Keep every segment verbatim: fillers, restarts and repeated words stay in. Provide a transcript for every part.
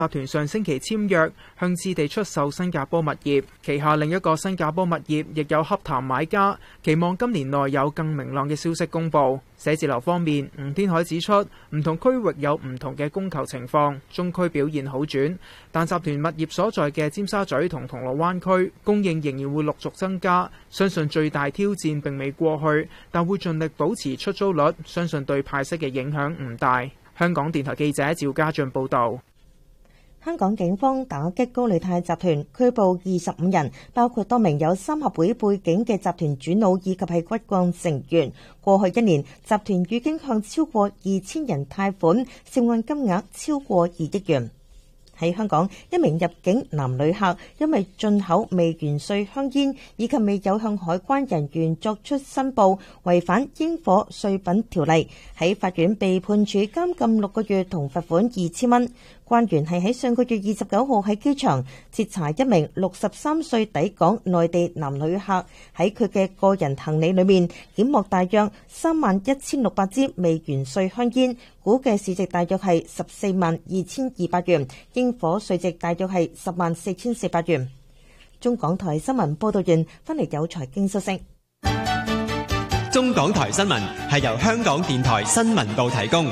集團上星期簽約向置地出售新加坡物業，旗下另一個新加坡物業亦有洽談買家，期望今年內有更明朗嘅消息公佈。寫字樓方面，吳天海指出，唔同區域有唔同嘅供求情況，中區表現好轉，但集團物業所在嘅尖沙咀同銅鑼灣區供應仍然會陸續增加，相信最大挑戰並未過去，但會盡力保持出租率，相信對派息嘅影響唔大。香港電台記者趙家俊報導。 香港警方打擊高利貸集團，拘捕二十五人，包括多名有三合會背景嘅集團主腦以及係骨幹成員。過去一年，集團已經向超過二千人貸款，涉案金額超過二億元。喺香港，一名入境男旅客因為進口未完稅香煙以及未有向海關人員作出申報，違反應課稅品條例，喺法院被判處監禁六個月同罰款二千蚊。關員係喺上個月二十九號喺機場截查一名六十三歲抵港內地男旅客，喺佢嘅個人行李裏面檢獲大約三萬一千六百支未完稅香煙，估計市值大約係十四萬二千二百元，應課稅值大約係十萬四千四百元。中港台新聞報道完，翻嚟有財經消息。 中港台新聞係由香港電台新聞部提供。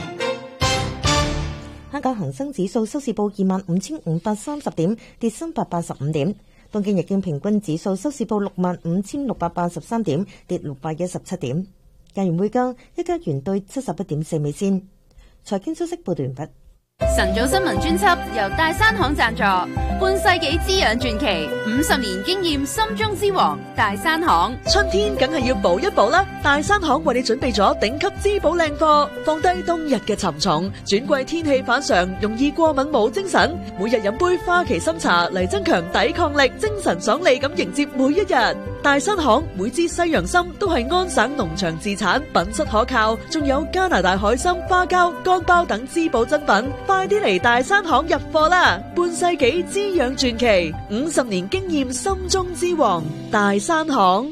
香港恒生指數收市報二萬五千五百三十點，跌三百八十五點。東京日經平均指數收市報六萬五千六百八十三點，跌六百一十七點。日元匯價，一加元兌七十一點四美仙。財經消息報道完畢。 晨早新聞專輯由大山行贊助，半世紀滋養傳奇，五十年經驗，心中之王大山行。 春天梗係要補一補啦，大山行為你準備咗頂級滋補靚貨，放低冬日嘅沉重，轉季天氣反常，容易過敏冇精神，每日飲杯花旗參茶嚟增強抵抗力，精神爽利咁迎接每一日。大山行每支西洋參都係安省農場自產，品質可靠，仲有加拿大海參、花膠、乾包等滋補珍品。快啲嚟大山行入貨啦！半世紀滋養傳奇，五十年經驗，心中之王，大山行。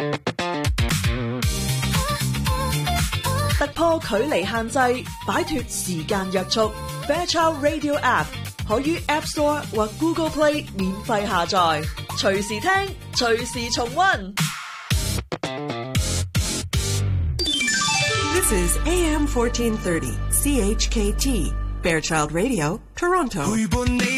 突破距離限制，擺脫時間約束。Fairchild Radio App 可於 App Store 或 Google Play 免費下載，隨時聽，隨時重溫。 This is A M fourteen thirty C H K T Fairchild Radio, Toronto.